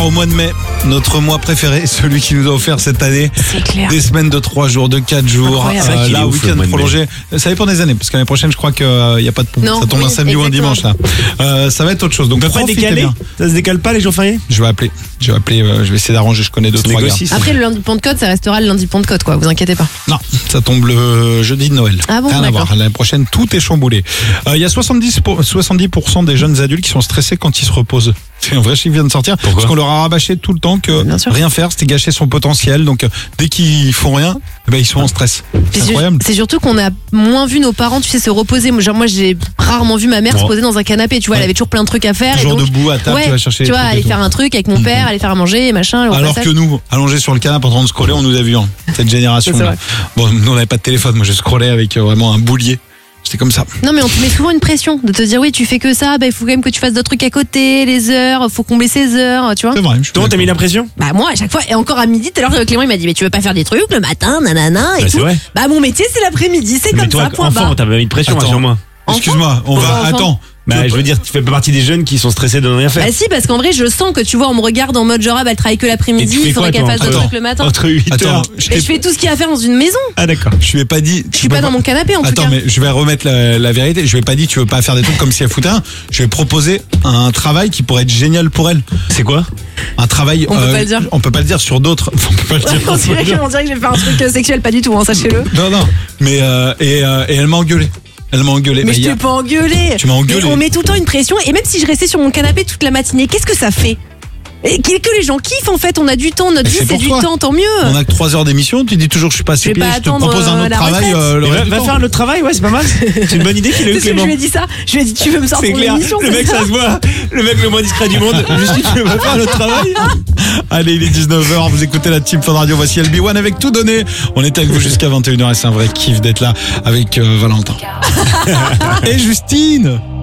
Au mois de mai, notre mois préféré, celui qui nous a offert cette année. C'est clair. Des semaines de 3 jours, de 4 jours, Incroyable. là, week-end prolongé. Ça dépend des années, parce qu'année prochaine, je crois qu'il n'y a pas de pont. Non, Ça tombe un samedi ou un dimanche, exactement. là. Ça va être autre chose. Donc, On peut pas profitez décaler. bien. Ça se décale pas les jours fériés? Je vais appeler, je vais essayer d'arranger, je connais 2-3 gars. négocie, ça. Après, le lundi de Pentecôte, ça restera le lundi de Pentecôte, quoi. Vous inquiétez pas. Non, ça tombe le jeudi de Noël. Ah bon, rien à d'accord. voir. L'année prochaine, tout est chamboulé. Il y a 70% des jeunes adultes qui sont stressés quand ils se reposent. C'est un vrai chiffre qui vient de sortir. Pourquoi Parce qu'on leur a rabâché tout le temps que Bien sûr. rien faire, c'était gâcher son potentiel. Donc, dès qu'ils font rien, eh ben, ils sont en stress. C'est incroyable. C'est surtout qu'on a moins vu nos parents, tu sais, se reposer. Moi, j'ai rarement vu ma mère se poser dans un canapé. Tu vois, elle avait toujours plein de trucs à faire. Toujours et donc, debout à table, ouais, tu vas chercher tu les vois, trucs et aller tout. faire un truc avec mon père, aller faire à manger, machin. au Alors passage. que nous, allongés sur le canapé en train de scroller, on nous a vu, hein, cette génération. C'est là. vrai. Bon, nous, on n'avait pas de téléphone. Moi, je scrollais avec vraiment un boulier. J'étais comme ça. Non, mais on te met souvent une pression de te dire, oui, tu fais que ça, bah, il faut quand même que tu fasses d'autres trucs à côté, les heures, faut combler ses heures, tu vois. C'est vrai. je suis Toi, t'as mis d'accord. l'impression? Bah, moi, à chaque fois, et encore à midi, tout à l'heure, Clément, il m'a dit, mais tu veux pas faire des trucs le matin, nanana, et Bah, tout. c'est vrai. Bah, mon métier, c'est l'après-midi, c'est Mais comme toi, ça, point enfant, barre. t'as pas mis de pression, Attends. rassure-moi. Excuse-moi, on va. Enfant. Attends. Bah, je veux dire, tu fais pas partie des jeunes qui sont stressés de ne rien faire. Bah si, parce qu'en vrai, je sens que tu vois, on me regarde en mode genre, ah, bah, elle travaille que Et l'après-midi, tu fais il faudrait quoi, qu'elle toi, fasse d'autres Attends. trucs le matin. Entre 8 Attends, heures. Et je fais tout ce qu'il y a à faire dans une maison. Ah, d'accord. je lui ai pas dit. Je suis pas dans mon canapé, en tout Attends, cas. mais je vais remettre la vérité. Je lui ai pas dit tu veux pas faire des trucs comme si elle foutait un. Je vais proposer un travail qui pourrait être génial pour elle. C'est quoi? Un travail. On peut pas le dire. On peut pas le dire sur d'autres. On peut pas le dire. On dirait que je vais faire un truc sexuel, pas du tout, hein, sachez-le. Non. Mais et elle m'a engueulé. Elle m'a engueulé. Mais Bah, je il y t'ai a- pas engueulé. Tu m'as engueulé. Mais on met tout le temps une pression, et même si je restais sur mon canapé toute la matinée, qu'est-ce que ça fait? Et que les gens kiffent en fait, on a du temps, notre Mais vie c'est c'est pour du toi. temps, tant mieux. On a que 3 heures d'émission. Tu dis toujours je suis pas assez Je vais payé. pas Je te attendre, propose un autre la travail. retraite. Le reste du Va temps. faire le travail, ouais, c'est pas mal. C'est une bonne idée qu'il a eu, C'est ce que je Clément. lui ai dit ça. Je lui ai dit, tu veux me sortir C'est ton clair. émission, Le c'est mec, ça se voit. Le mec le moins discret du monde. Juste dit, tu veux pas faire le travail? Allez, il est 19h, vous écoutez la Team Fun Radio, voici LB1 avec tout donné. On est avec vous jusqu'à 21h et c'est un vrai kiff d'être là avec Valentin. Et Justine.